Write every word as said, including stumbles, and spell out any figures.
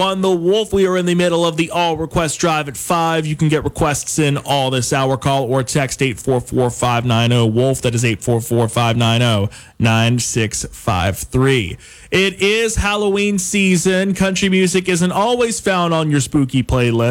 On The Wolf, we are in the middle of the all request drive at five. You can get requests in all this hour. Call or text eight four four, five nine zero, WOLF. That is eight four four, five nine zero, nine six five three. It is Halloween season. Country music isn't always found on your spooky playlist.